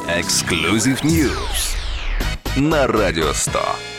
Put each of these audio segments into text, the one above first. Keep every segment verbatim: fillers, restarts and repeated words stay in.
Exclusive News на Радио сто.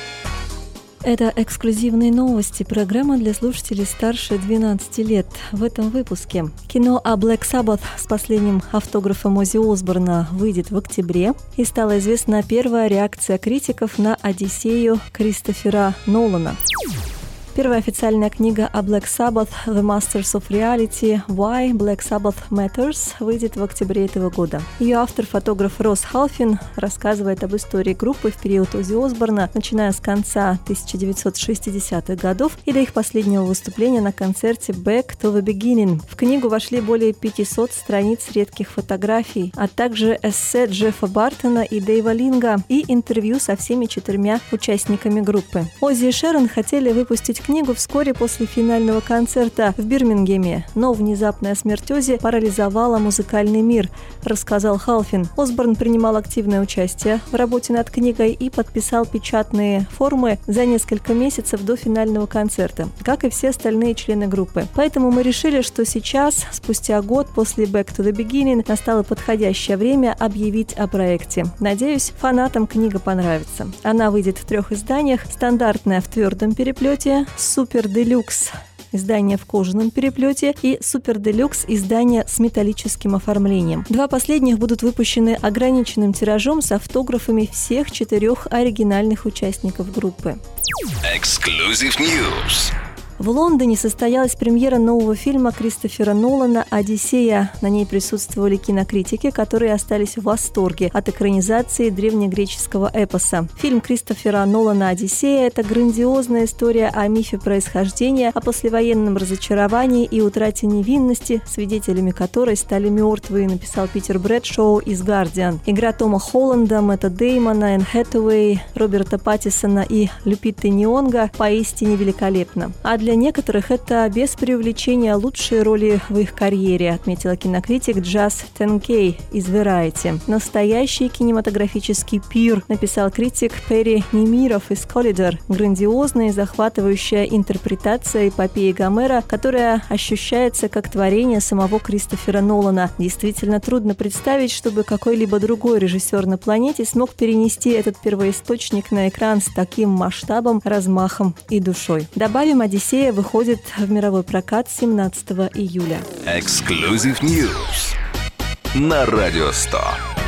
Это эксклюзивные новости, программа для слушателей старше двенадцати лет. В этом выпуске кино о Black Sabbath с последним автографом Оззи Осборна выйдет в октябре, и стала известна первая реакция критиков на «Одиссею» Кристофера Нолана. Первая официальная книга о Black Sabbath «The Masters of Reality. Why Black Sabbath Matters» выйдет в октябре этого года. Ее автор, фотограф Росс Халфин, рассказывает об истории группы в период Оззи Осборна, начиная с конца тысяча девятьсот шестидесятых годов и до их последнего выступления на концерте «Back to the Beginning». В книгу вошли более пятисот страниц редких фотографий, а также эссе Джеффа Бартона и Дэйва Линга и интервью со всеми четырьмя участниками группы. Оззи и Шерон хотели выпустить книгу вскоре после финального концерта в Бирмингеме, но внезапная смерть Оззи парализовала музыкальный мир, рассказал Халфин. Осборн принимал активное участие в работе над книгой и подписал печатные формы за несколько месяцев до финального концерта, как и все остальные члены группы. Поэтому мы решили, что сейчас, спустя год после Back to the Beginning, настало подходящее время объявить о проекте. Надеюсь, фанатам книга понравится. Она выйдет в трех изданиях: стандартная в твердом переплете, Супер Делюкс издание в кожаном переплете и Супер Делюкс издание с металлическим оформлением. Два последних будут выпущены ограниченным тиражом с автографами всех четырех оригинальных участников группы. Exclusive News. В Лондоне состоялась премьера нового фильма Кристофера Нолана «Одиссея». На ней присутствовали кинокритики, которые остались в восторге от экранизации древнегреческого эпоса. Фильм Кристофера Нолана «Одиссея» — это грандиозная история о мифе происхождения, о послевоенном разочаровании и утрате невинности, свидетелями которой стали мертвые, написал Питер Брэдшоу из «Гардиан». Игра Тома Холланда, Мэтта Деймона, Энн Хэтэуэй, Роберта Паттисона и Люпиты Нионго поистине великолепна. А для некоторых это без преувеличения лучшие роли в их карьере, отметила кинокритик Джаз Тенкей из Variety. Настоящий кинематографический пир, написал критик Перри Немиров из Collider. Грандиозная и захватывающая интерпретация эпопеи Гомера, которая ощущается как творение самого Кристофера Нолана. Действительно трудно представить, чтобы какой-либо другой режиссер на планете смог перенести этот первоисточник на экран с таким масштабом, размахом и душой. Добавим, «Одиссея» выходит в мировой прокат семнадцатого июля. Exclusive News на Радио сто.